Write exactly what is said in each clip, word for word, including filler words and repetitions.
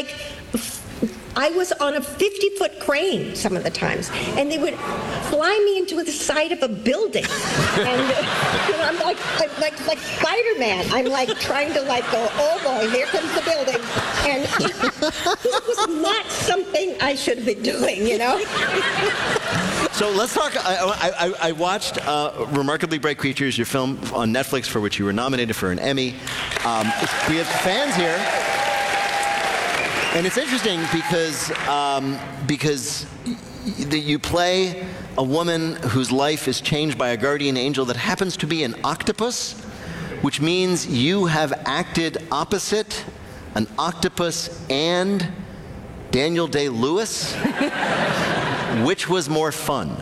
like, I was on a fifty-foot crane some of the times, and they would fly me into the side of a building, and you know, I'm like, I'm like, like Spider-Man. I'm like trying to like go, oh boy, here comes the building, and this was not something I should have been doing, you know. So let's talk. I, I, I watched uh, Remarkably Bright Creatures, your film on Netflix, for which you were nominated for an Emmy. Um, we have fans here. And it's interesting because um, because y- y- you play a woman whose life is changed by a guardian angel that happens to be an octopus, which means you have acted opposite an octopus and Daniel Day-Lewis. Which was more fun?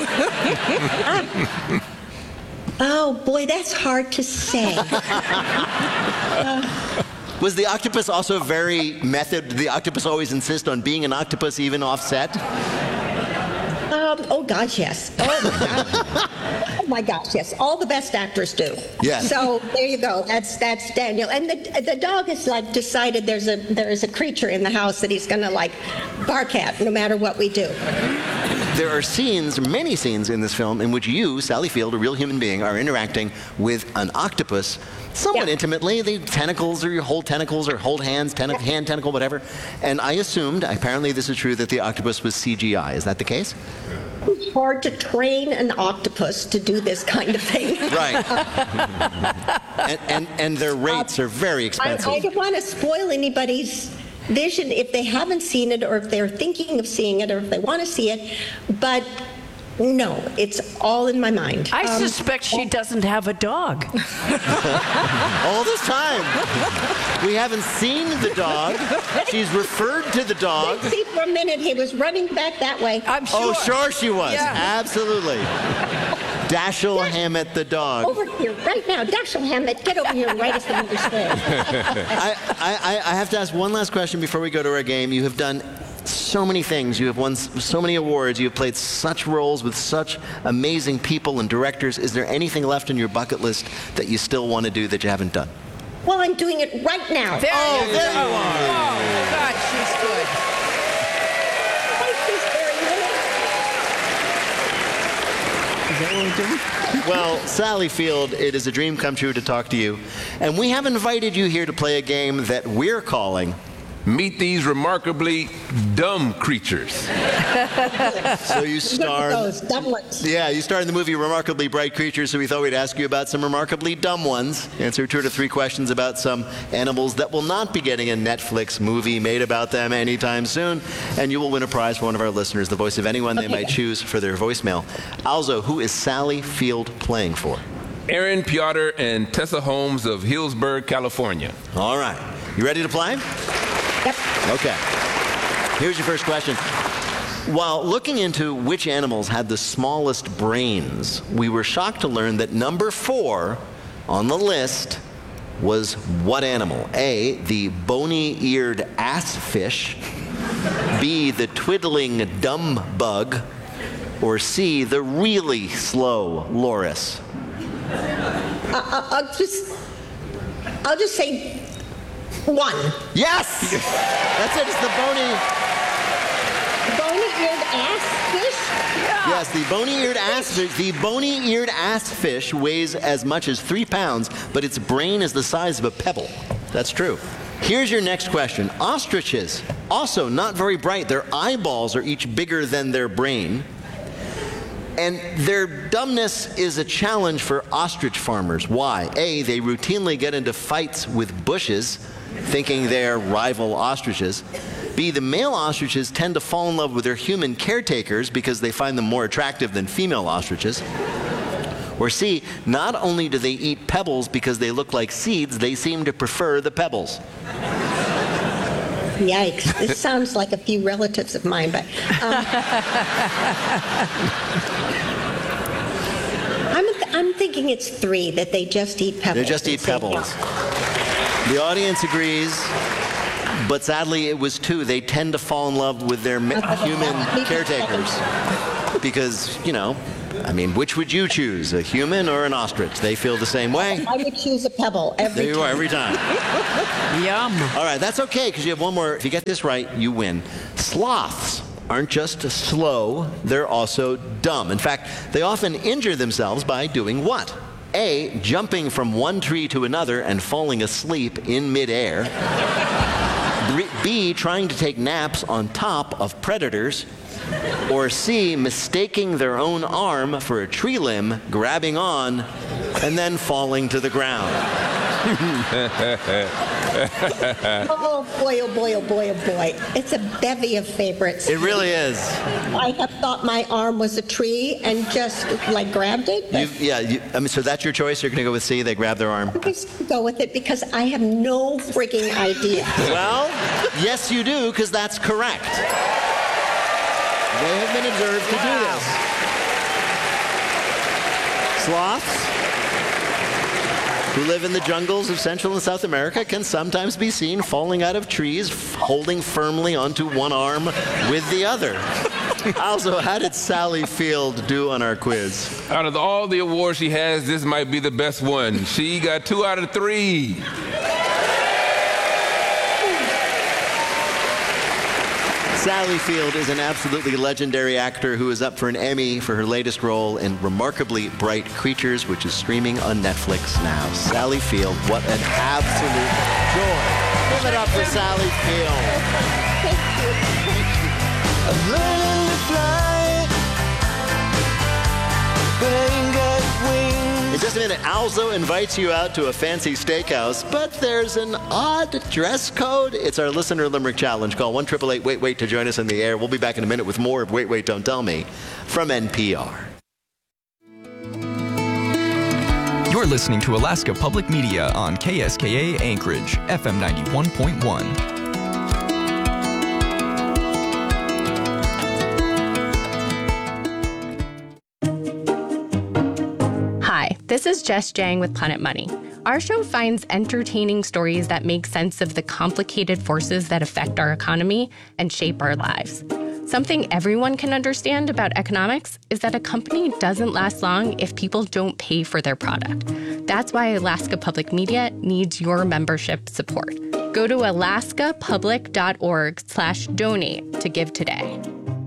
Oh boy, that's hard to say. uh, Was the octopus also very method? Did the octopus always insist on being an octopus even off set? Um, oh gosh, yes. Oh my gosh. Oh my gosh, yes. All the best actors do. Yes. So there you go. That's that's Daniel. And the the dog has like decided there's a there is a creature in the house that he's gonna like bark at no matter what we do. There are scenes, many scenes in this film in which you, Sally Field, a real human being, are interacting with an octopus somewhat Yeah. intimately. They tentacles, or you hold tentacles, or hold hands, ten- Yeah. hand tentacle, whatever. And I assumed, apparently this is true, that the octopus was C G I. Is that the case? It's hard to train an octopus to do this kind of thing. Right. and, and and their rates are very I, expensive. I don't want to spoil anybody's vision if they haven't seen it or if they're thinking of seeing it or if they want to see it, but no, it's all in my mind. I Um, suspect she doesn't have a dog. All this time. We haven't seen the dog. She's referred to the dog. See, for a minute, he was running back that way. I'm sure. Oh, sure she was. Yeah. Absolutely. Dashiell Hammett the dog. Over here, right now. Dashiell Hammett, get over here right as the movie starts. I, I, I have to ask one last question before we go to our game. You have done so many things. You have won s- so many awards. You have played such roles with such amazing people and directors. Is there anything left on your bucket list that you still want to do that you haven't done? Well, I'm doing it right now. There Oh, you there go. you are. Oh, God, she's good. Thank you very much. Is that what we're doing? Well, Sally Field, it is a dream come true to talk to you. And we have invited you here to play a game that we're calling Meet These Remarkably Dumb Creatures. So you star. Those dumb ones. Yeah, you star in the movie Remarkably Bright Creatures, so we thought we'd ask you about some remarkably dumb ones. Answer two to three questions about some animals that will not be getting a Netflix movie made about them anytime soon. And you will win a prize for one of our listeners, the voice of anyone they Okay. might choose for their voicemail. Also, who is Sally Field playing for? Aaron Piotr and Tessa Holmes of Hillsburg, California. All right. You ready to play? Yep. Okay. Here's your first question. While looking into which animals had the smallest brains, we were shocked to learn that number four on the list was what animal? A, the bony-eared assfish, B, the twiddling dumb bug, or C, the really slow loris? I- I- I'll just, I'll just say one. Yes! That's it, it's the bony... Bony-eared ass fish? Yes, the bony-eared ass fish. The bony-eared ass fish weighs as much as three pounds, but its brain is the size of a pebble. That's true. Here's your next question. Ostriches, also not very bright. Their eyeballs are each bigger than their brain. And their dumbness is a challenge for ostrich farmers. Why? A, they routinely get into fights with bushes, thinking they're rival ostriches. B, the male ostriches tend to fall in love with their human caretakers because they find them more attractive than female ostriches. Or C, not only do they eat pebbles because they look like seeds, they seem to prefer the pebbles. Yikes. This sounds like a few relatives of mine, but... Um, I'm, I'm thinking it's three, that they just eat pebbles. They just eat and say, pebbles. yeah. The audience agrees. But sadly, it was two. They tend to fall in love with their ma- human caretakers. Because, you know, I mean, which would you choose, a human or an ostrich? They feel the same way. I would choose a pebble every There you time. are, every time. Yum. All right, that's okay, because you have one more. If you get this right, you win. Sloths aren't just slow, they're also dumb. In fact, they often injure themselves by doing what? A, jumping from one tree to another and falling asleep in midair. B, trying to take naps on top of predators. Or C, mistaking their own arm for a tree limb, grabbing on, and then falling to the ground. Oh boy, oh boy, oh boy, oh boy. It's a bevy of favorites. It really is. I have thought my arm was a tree and just like grabbed it. but You've, yeah, you, I mean, so that's your choice? You're going to go with C, they grab their arm? I just go with it because I have no frigging idea. Well, yes you do, because that's correct. They have been observed to do this. Sloths, who live in the jungles of Central and South America, can sometimes be seen falling out of trees, holding firmly onto one arm with the other. Also, how did Sally Field do on our quiz? Out of all the awards she has, this might be the best one. She got two out of three. Sally Field is an absolutely legendary actor who is up for an Emmy for her latest role in Remarkably Bright Creatures, which is streaming on Netflix now. Sally Field, what an absolute joy. Give it up for Sally Field. Thank you. Thank you. I'm learning to fly, but I ain't got wings. In just a minute, Alzo invites you out to a fancy steakhouse, but there's an odd dress code. It's our Listener Limerick Challenge. Call one eight eight eight wait wait to join us in the air. We'll be back in a minute with more of Wait, Wait, Don't Tell Me from N P R. You're listening to Alaska Public Media on K S K A Anchorage, F M ninety-one point one. Hi, this is Jess Jang with Planet Money. Our show finds entertaining stories that make sense of the complicated forces that affect our economy and shape our lives. Something everyone can understand about economics is that a company doesn't last long if people don't pay for their product. That's why Alaska Public Media needs your membership support. Go to alaskapublic.org slash donate to give today.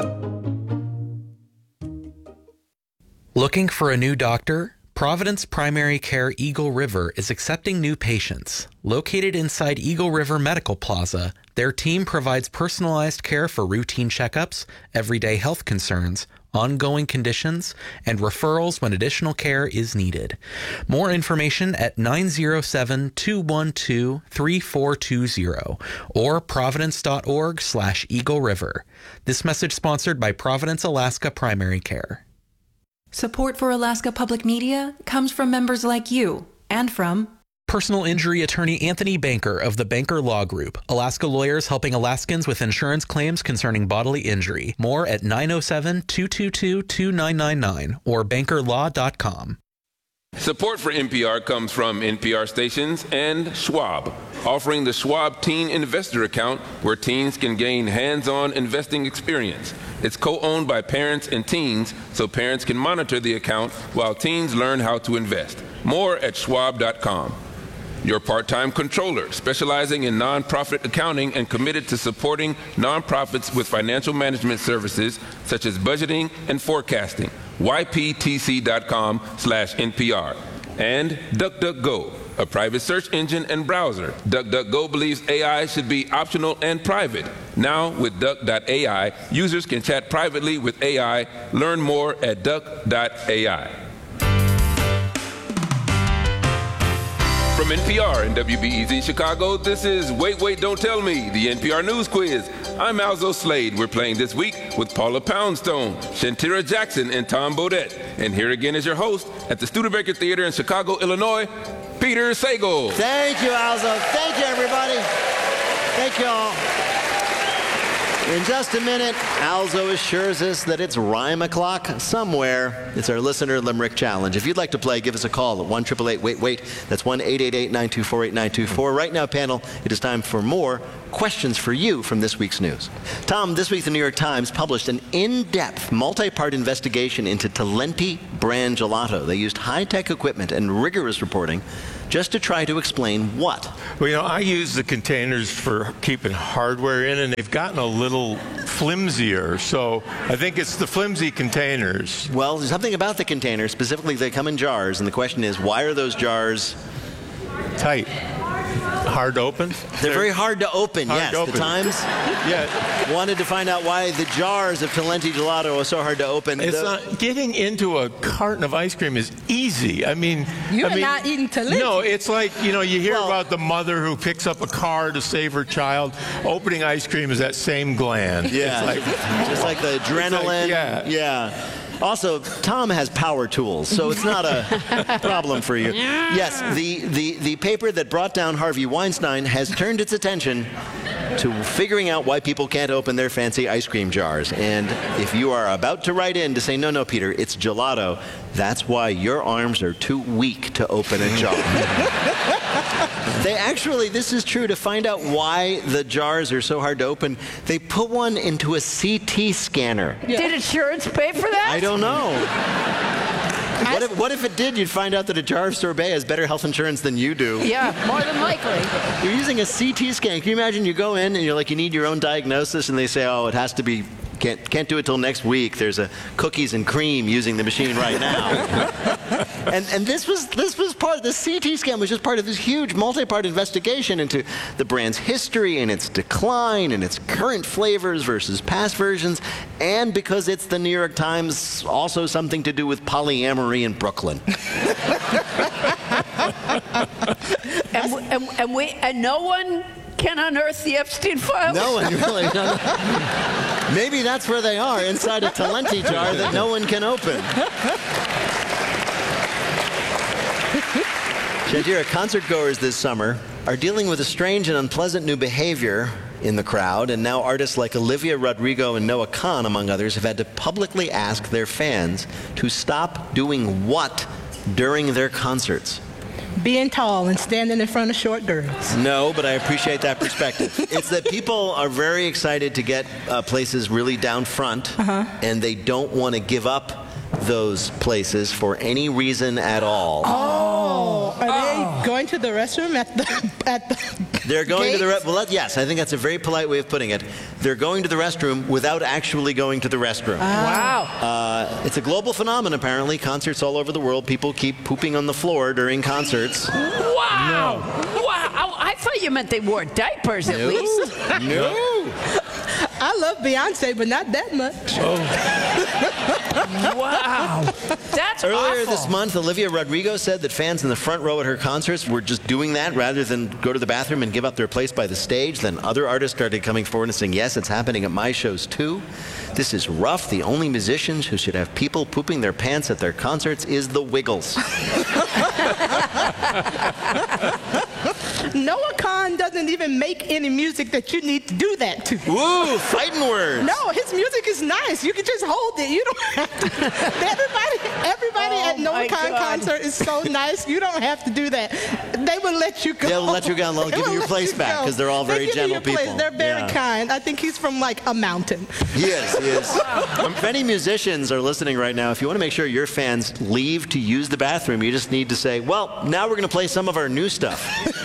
Looking for a new doctor? Providence Primary Care Eagle River is accepting new patients. Located inside Eagle River Medical Plaza, their team provides personalized care for routine checkups, everyday health concerns, ongoing conditions, and referrals when additional care is needed. More information at nine oh seven, two one two, three four two zero or providence.org slash Eagle River. This message sponsored by Providence Alaska Primary Care. Support for Alaska Public Media comes from members like you and from Personal injury attorney Anthony Banker of the Banker Law Group. Alaska lawyers helping Alaskans with insurance claims concerning bodily injury. More at nine oh seven, two two two, two nine nine nine or banker law dot com. Support for N P R comes from N P R stations and Schwab, offering the Schwab Teen Investor Account where teens can gain hands-on investing experience. It's co-owned by parents and teens, so parents can monitor the account while teens learn how to invest. More at schwab dot com. Your part-time controller, specializing in nonprofit accounting and committed to supporting nonprofits with financial management services such as budgeting and forecasting. Y P T C dot com slash N P R. And DuckDuckGo, a private search engine and browser. DuckDuckGo believes A I should be optional and private. Now, with Duck dot A I, users can chat privately with A I. Learn more at Duck dot A I. From N P R and W B E Z Chicago, this is Wait, Wait, Don't Tell Me, the N P R News Quiz. I'm Alzo Slade. We're playing this week with Paula Poundstone, Shantira Jackson, and Tom Bodette. And here again is your host at the Studebaker Theater in Chicago, Illinois, Peter Sagal. Thank you, Alzo. Thank you, everybody. Thank you all. In just a minute, Alzo assures us that it's rhyme o'clock somewhere. It's our listener limerick challenge. If you'd like to play, give us a call at one eight eight eight wait wait. That's one eight eight eight nine two four eight nine two four. Right now, panel, it is time for more questions for you from this week's news. Tom, this week the New York Times published an in-depth, multi-part investigation into Talenti brand gelato. They used high-tech equipment and rigorous reporting just to try to explain what? Well, you know, I use the containers for keeping hardware in, and they've gotten a little flimsier. So I think it's the flimsy containers. Well, there's something about the containers. Specifically, they come in jars, and the question is, why are those jars tight? Hard to open? They're, They're very hard to open, hard yes. to open. The Times yeah. wanted to find out why the jars of Talenti gelato are so hard to open. It's the, not, getting into a carton of ice cream is easy. I mean, You're I mean, not eating Talenti. No, it's like, you know, you hear Well, about the mother who picks up a car to save her child. Opening ice cream is that same gland. Yeah, It's like, just like the adrenaline. like, yeah. yeah. Also, Tom has power tools, so it's not a problem for you. Yes, the, the, the paper that brought down Harvey Weinstein has turned its attention to figuring out why people can't open their fancy ice cream jars. And if you are about to write in to say, no, no, Peter, it's gelato, that's why your arms are too weak to open a jar. They actually, this is true, to find out why the jars are so hard to open, they put one into a C T scanner. Yeah. Did insurance pay for that? I don't know. What if, what if it did? You'd find out that a jar of sorbet has better health insurance than you do. Yeah, more than likely. You're using a C T scan. Can you imagine you go in and you're like, you need your own diagnosis, and they say, oh, it has to be, can't, can't do it till next week. There's a cookies and cream using the machine right now. and and this was this was part of the C T scan was just part of this huge multi-part investigation into the brand's history and its decline and its current flavors versus past versions, and because it's the New York Times, also something to do with polyamory in Brooklyn. and, w- and, and we and no one can unearth the Epstein files. No one really. No, no. Maybe that's where they are, inside a Talenti jar that no one can open. Shantira, concert goers this summer are dealing with a strange and unpleasant new behavior in the crowd, and now artists like Olivia Rodrigo and Noah Kahan, among others, have had to publicly ask their fans to stop doing what during their concerts? Being tall and standing in front of short girls. No, but I appreciate that perspective. It's that people are very excited to get uh, places really down front, Uh-huh. and they don't want to give up those places for any reason at all. Oh, are they going to the restroom at the at the They're going to the gates? re- well. Yes, I think that's a very polite way of putting it. They're going to the restroom without actually going to the restroom. Wow. Uh, it's a global phenomenon, apparently. Concerts all over the world, people keep pooping on the floor during concerts. Wow. Wow. I thought you meant they wore diapers at No. least. No. I love Beyonce, but not that much. Wow. That's Earlier awful. this month, Olivia Rodrigo said that fans in the front row at her concerts were just doing that rather than go to the bathroom and give up their place by the stage. Then other artists started coming forward and saying, yes, it's happening at my shows too. This is rough. The only musicians who should have people pooping their pants at their concerts is the Wiggles. Noah Kahan doesn't even make any music that you need to do that to. Woo, fighting words. No, his music is nice. You can just hold it. You don't have to. Everybody, everybody Oh, at Noah my Kahan God. concert is so nice. You don't have to do that. They will let you go. They'll let you go and they'll They give you will your let place you back, go. 'cause they're all They very give you gentle your place. people. They're very Yeah. kind. I think he's from like a mountain. He is, he is. If any musicians are listening right now, if you want to make sure your fans leave to use the bathroom, you just need to say, well, now we're going to play some of our new stuff.